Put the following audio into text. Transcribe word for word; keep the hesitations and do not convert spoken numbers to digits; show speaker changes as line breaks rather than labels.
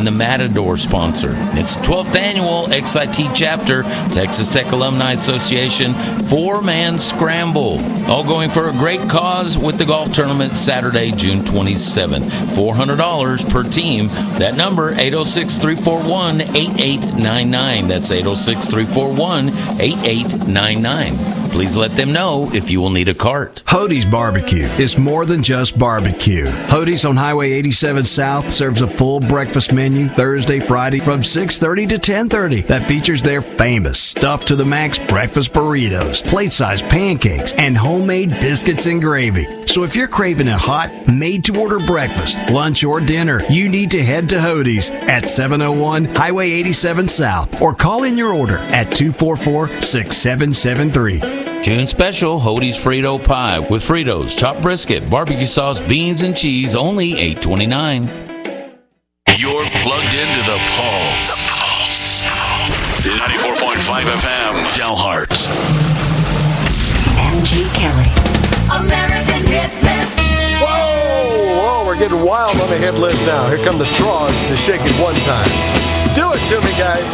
and the Matador sponsor. It's the twelfth annual X I T chapter, Texas Tech Alumni Association, four-man scramble. All going for a great cause with the golf tournament Saturday, June twenty-seventh. four hundred dollars per team. That number, eight oh six, three four one, eight eight nine nine. That's eight oh six, three four one, eight eight nine nine. Please let them know if you will need a cart.
Hody's Barbecue is more than just barbecue. Hody's on Highway eighty-seven South serves a full breakfast menu Thursday, Friday from six thirty to ten thirty that features their famous stuffed to the max breakfast burritos, plate-sized pancakes, and homemade biscuits and gravy. So if you're craving a hot, made-to-order breakfast, lunch, or dinner, you need to head to Hody's at seven oh one Highway eighty-seven South or call in your order at two four four, six seven seven three.
June special, Hody's Frito Pie with Fritos, chopped brisket, barbecue sauce, beans, and cheese, only eight twenty-nine.
You're plugged into the Pulse. The Pulse. ninety-four point five F M, Dalhart.
M G Kelly.
American Hit List.
Whoa, whoa, we're getting wild on the hit list now. Here come the Trogs to shake it one time. Do it to me, guys.